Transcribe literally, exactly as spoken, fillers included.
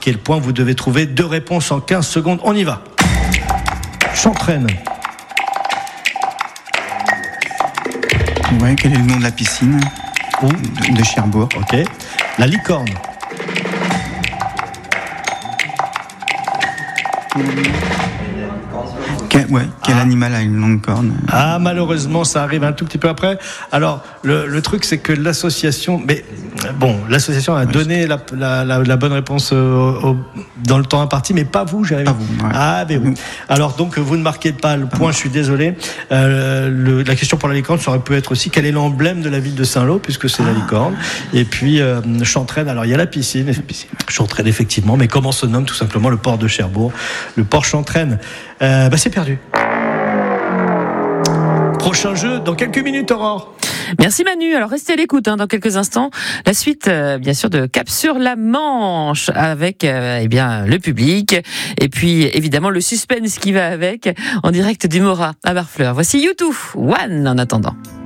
marquer le point. Vous devez trouver deux réponses en quinze secondes. On y va. Chantraine. Ouais, quel est le nom de la piscine Où de, de Cherbourg. Ok. La licorne. Quel, ouais, quel Ah. animal a une longue corne? Ah, malheureusement, ça arrive un tout petit peu après. Alors, le, le truc, c'est que l'association, mais bon, l'association a donné la, la, la, la bonne réponse au, au, dans le temps imparti, mais pas vous, Jérémy. Pas vous, ouais. Ah, mais oui. Alors, donc, vous ne marquez pas le point, je suis désolé. Euh, le, la question pour la licorne, ça aurait pu être aussi quel est l'emblème de la ville de Saint-Lô, puisque c'est ah. la licorne. Et puis, euh, Chantraine, alors il y a la piscine, Chantraine, effectivement, mais comment se nomme tout simplement le port de Cherbourg, le port Chantraine. Euh, bah, c'est perdu. Prochain jeu dans quelques minutes, Aurore. Merci Manu. Alors restez à l'écoute hein, dans quelques instants. La suite, euh, bien sûr, de Cap sur la Manche avec euh, eh bien le public et puis évidemment le suspense qui va avec en direct du Mora à Barfleur. Voici U deux, One en attendant.